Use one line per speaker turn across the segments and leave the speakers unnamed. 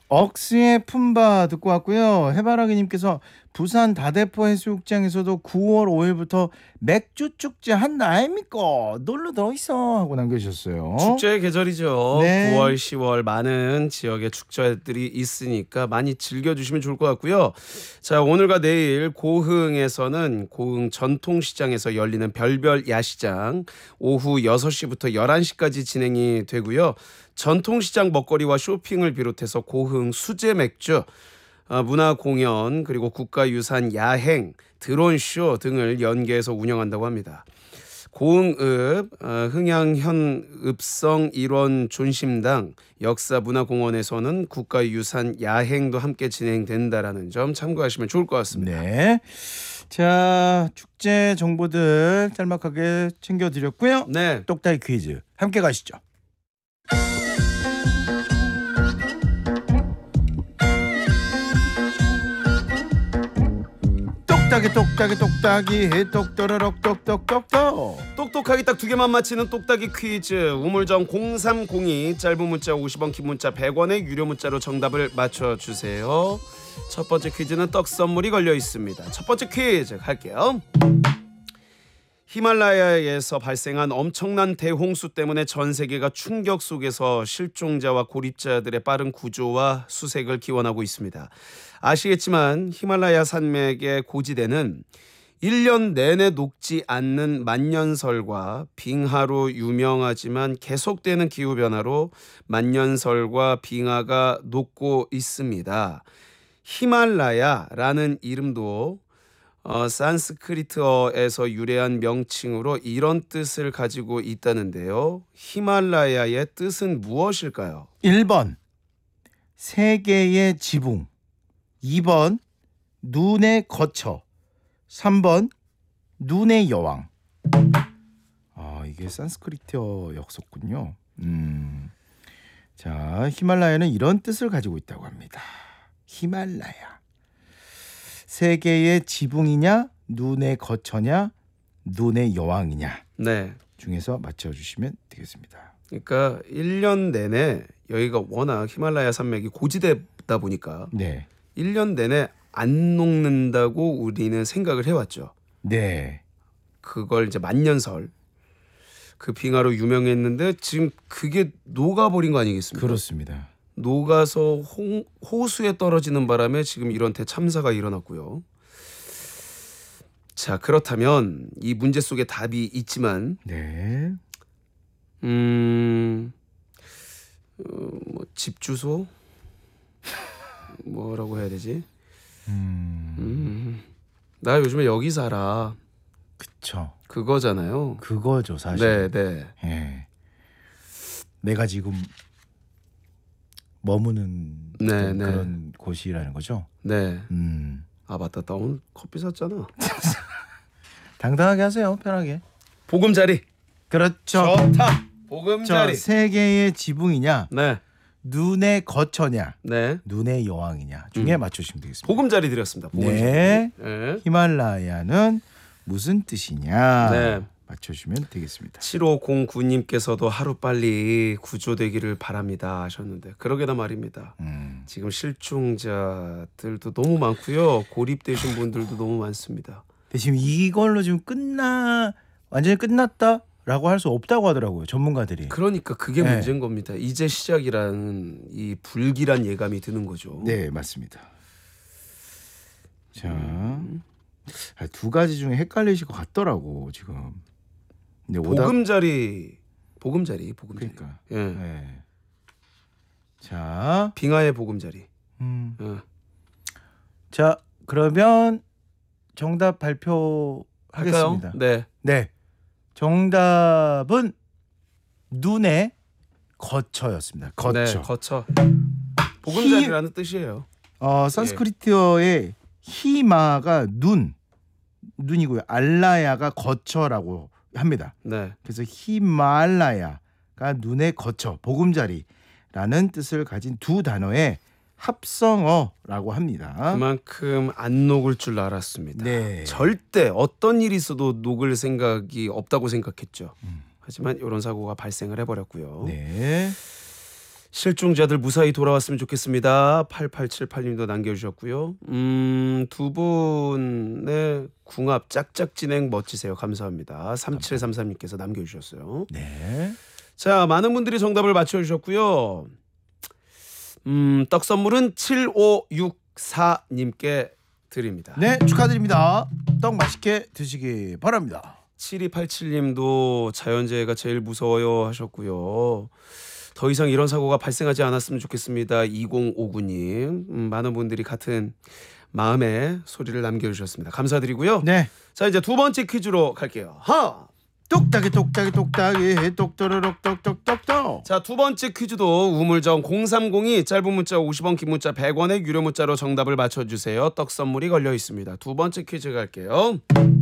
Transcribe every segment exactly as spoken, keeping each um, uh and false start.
억스의 품바 듣고 왔고요. 해바라기님께서 부산 다대포 해수욕장에서도 구월 오일부터 맥주 축제 한다 아닙니까? 놀러 들어있어 하고 남겨주셨어요.
축제의 계절이죠.
네.
구월, 시월 많은 지역에 축제들이 있으니까 많이 즐겨주시면 좋을 것 같고요. 자, 오늘과 내일 고흥에서는 고흥 전통시장에서 열리는 별별 야시장 오후 여섯 시부터 열한 시까지 진행이 되고요. 전통시장 먹거리와 쇼핑을 비롯해서 고흥 수제 맥주, 문화공연 그리고 국가유산 야행, 드론쇼 등을 연계해서 운영한다고 합니다. 고흥읍 흥양현읍성 일원 존심당 역사문화공원에서는 국가유산 야행도 함께 진행된다라는 점 참고하시면 좋을 것 같습니다.
네. 자, 축제 정보들 짤막하게 챙겨드렸고요.
네.
똑딱이 퀴즈 함께 가시죠. 똑딱이 똑딱이 똑딱이 똑또르륵 똑똑똑똑.
똑똑하게 딱 두 개만 맞히는 똑딱이 퀴즈. 우물정 공삼공이 짧은 문자 오십 원, 긴 문자 백 원의 유료 문자로 정답을 맞춰주세요. 첫 번째 퀴즈는 떡 선물이 걸려 있습니다. 첫 번째 퀴즈 갈게요. 히말라야에서 발생한 엄청난 대홍수 때문에 전 세계가 충격 속에서 실종자와 고립자들의 빠른 구조와 수색을 기원하고 있습니다. 아시겠지만 히말라야 산맥의 고지대는 일 년 내내 녹지 않는 만년설과 빙하로 유명하지만 계속되는 기후변화로 만년설과 빙하가 녹고 있습니다. 히말라야라는 이름도 어, 산스크리트어에서 유래한 명칭으로 이런 뜻을 가지고 있다는데요. 히말라야의 뜻은 무엇일까요?
일 번 세계의 지붕, 이 번 눈의 거처, 삼 번 눈의 여왕. 아, 이게 산스크리트어였었군요. 음. 자, 히말라야는 이런 뜻을 가지고 있다고 합니다. 히말라야. 세계의 지붕이냐, 눈의 거처냐, 눈의 여왕이냐
네.
중에서 맞춰주시면 되겠습니다.
그러니까 일 년 내내 여기가 워낙 히말라야 산맥이 고지대다 보니까
네.
일 년 내내 안 녹는다고 우리는 생각을 해왔죠.
네.
그걸 이제 만년설 그 빙하로 유명했는데 지금 그게 녹아버린 거 아니겠습니까?
그렇습니다.
녹아서 홍, 호수에 떨어지는 바람에 지금 이런 대참사가 일어났고요. 자, 그렇다면 이 문제 속에 답이 있지만
네.
음, 어, 뭐 집 주소 뭐라고 해야 되지?
음.
음, 나 요즘에 여기 살아.
그쵸.
그거잖아요.
그거죠, 사실.
네, 네.
예. 내가 지금 머무는
네, 네.
그런 곳이라는 거죠.
네.
음.
아, 맞다. 나 오늘 커피 샀잖아.
당당하게 하세요, 편하게.
보금자리.
그렇죠.
좋다.
저
보금자리.
세계의 지붕이냐,
네.
눈의 거처냐,
네.
눈의 여왕이냐 중에
음.
맞추시면 되겠습니다.
보금자리 드렸습니다. 보금자리.
네.
네.
히말라야는 무슨 뜻이냐
네.
맞춰주시면 되겠습니다.
칠오공구님께서도 하루빨리 구조되기를 바랍니다 하셨는데 그러게나 말입니다.
음.
지금 실종자들도 너무 많고요. 고립되신 분들도 너무 많습니다.
근데 지금 이걸로 지금 끝나 완전히 끝났다라고 할 수 없다고 하더라고요, 전문가들이.
그러니까 그게
네.
문제인 겁니다. 이제 시작이라는 이 불길한 예감이 드는 거죠.
네, 맞습니다. 자, 아, 두 가지 중에 헷갈리실 것 같더라고 지금. 근데 오답
보금자리, 보금자리, 보금자리.
그러니까.
예.
네. 자,
빙하의 보금자리.
음.
예.
자 그러면 정답 발표하겠습니다.
할까요? 네.
네, 정답은 눈의 거처였습니다. 거처.
네, 거처. 보금자리라는 뜻이에요.
어, 산스크리트어의 히마가 눈, 눈이고요. 알라야가 거처라고 합니다.
네.
그래서 히말라야가 눈의 거처, 보금자리라는 뜻을 가진 두 단어의 합성어라고 합니다.
그만큼 안 녹을 줄 알았습니다.
네.
절대 어떤 일이 있어도 녹을 생각이 없다고 생각했죠.
음.
하지만 이런 사고가 발생을 해버렸고요.
네.
실종자들 무사히 돌아왔으면 좋겠습니다. 팔팔칠팔님도 남겨주셨고요. 음, 두 분의 궁합 짝짝 진행 멋지세요. 감사합니다. 삼칠삼삼님께서 남겨주셨어요.
네.
자, 많은 분들이 정답을 맞춰주셨고요. 음, 떡 선물은 칠오육사님께 드립니다.
네, 축하드립니다. 떡 맛있게 드시기 바랍니다.
칠이팔칠님도 자연재해가 제일 무서워요 하셨고요. 더 이상 이런 사고가 발생하지 않았으면 좋겠습니다. 이공오구님. 음, 많은 분들이 같은 마음의 소리를 남겨주셨습니다. 감사드리고요.
네.
자, 이제 두 번째 퀴즈로 갈게요. 하!
똑딱이 똑딱이 똑딱이 똑또르륵 똑똑똑똑.
자, 두 번째 퀴즈도 우물정 공삼공이 짧은 문자 오십 원, 긴 문자 백 원의 유료 문자로 정답을 맞춰주세요. 떡 선물이 걸려 있습니다. 두 번째 퀴즈 갈게요.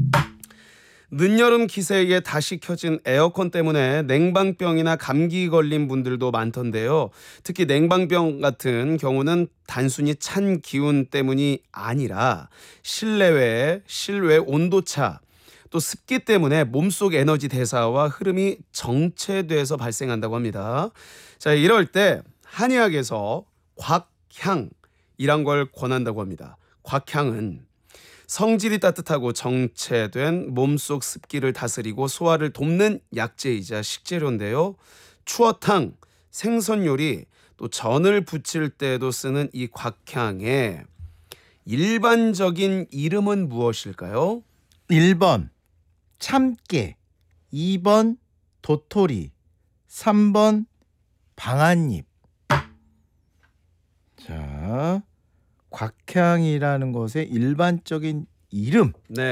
늦여름 기세에 다시 켜진 에어컨 때문에 냉방병이나 감기 걸린 분들도 많던데요. 특히 냉방병 같은 경우는 단순히 찬 기운 때문이 아니라 실내외, 실외 온도차, 또 습기 때문에 몸속 에너지 대사와 흐름이 정체돼서 발생한다고 합니다. 자, 이럴 때 한의학에서 곽향이란 걸 권한다고 합니다. 곽향은 성질이 따뜻하고 정체된 몸속 습기를 다스리고 소화를 돕는 약재이자 식재료인데요. 추어탕, 생선 요리, 또 전을 부칠 때도 쓰는 이 곽향의 일반적인 이름은 무엇일까요?
일 번 참깨, 이 번 도토리, 삼 번 방아잎. 자, 곽향이라는 것의 일반적인 이름.
네.